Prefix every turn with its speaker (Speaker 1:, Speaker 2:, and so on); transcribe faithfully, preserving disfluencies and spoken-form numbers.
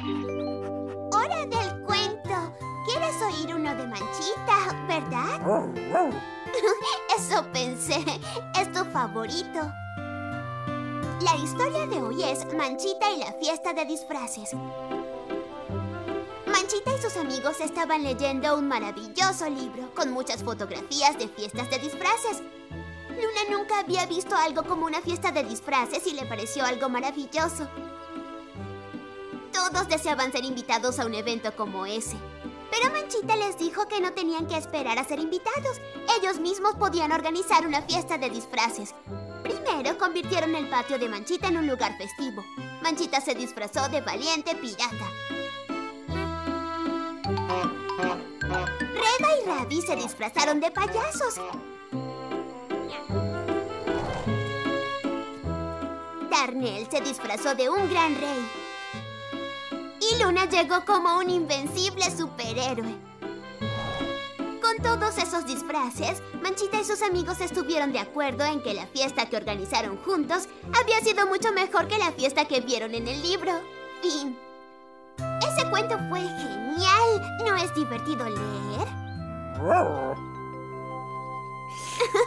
Speaker 1: ¡Hora del cuento! ¿Quieres oír uno de Manchita, verdad? Eso pensé. Es tu favorito. La historia de hoy es Manchita y la fiesta de disfraces. Manchita y sus amigos estaban leyendo un maravilloso libro con muchas fotografías de fiestas de disfraces. Luna nunca había visto algo como una fiesta de disfraces y le pareció algo maravilloso. Todos deseaban ser invitados a un evento como ese. Pero Manchita les dijo que no tenían que esperar a ser invitados. Ellos mismos podían organizar una fiesta de disfraces. Primero convirtieron el patio de Manchita en un lugar festivo. Manchita se disfrazó de valiente pirata. Reba y Rabi se disfrazaron de payasos. Darnell se disfrazó de un gran rey. Y Luna llegó como un invencible superhéroe. Con todos esos disfraces, Manchita y sus amigos estuvieron de acuerdo en que la fiesta que organizaron juntos había sido mucho mejor que la fiesta que vieron en el libro. Fin. Ese cuento fue genial. ¿No es divertido leer?